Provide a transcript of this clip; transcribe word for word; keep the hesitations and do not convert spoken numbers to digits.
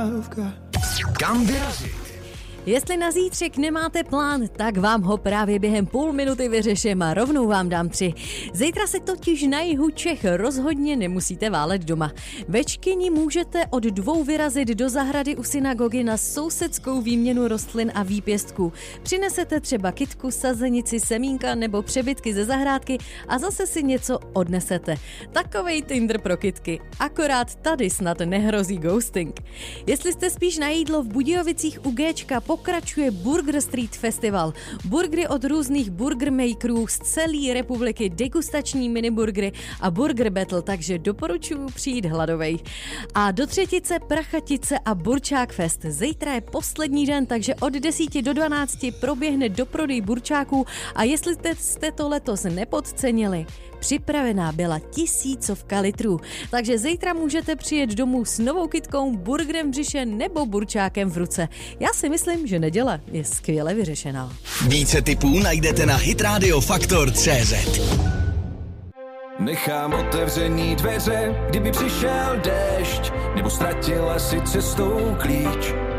Kam vyrazit? Jestli na zítřek nemáte plán, tak vám ho právě během půl minuty vyřeším a rovnou vám dám tři. Zítra se totiž na jihu Čech rozhodně nemusíte válet doma. Ve Čkyni můžete od dvou vyrazit do zahrady u synagogy na sousedskou výměnu rostlin a výpěstků. Přinesete třeba kytku, sazenici, semínka nebo přebytky ze zahrádky a zase si něco odnesete. Takovej Tinder pro kytky. Akorát tady snad nehrozí ghosting. Jestli jste spíš na jídlo v Budějovicích u Géčka, pokračuje Burger Street Festival. Burgery od různých burgermakerů z celé republiky, degustační miniburgery a burger battle, takže doporučuji přijít hladovej. A do Třetice, Prachatice a Burčák Fest. Zítra je poslední den, takže od desíti do dvanácti proběhne doprodej burčáků a jestli jste to letos nepodcenili, připravená byla tisícovka litrů. Takže zítra můžete přijet domů s novou kytkou, burgerem v břiše nebo burčákem v ruce. Já si myslím, že neděle je skvěle vyřešená. Více tipů najdete na hitradio faktor tečka cé zet. Nechám otevřený dveře, kdyby přišel déšť, nebo ztratila si cestou klíč.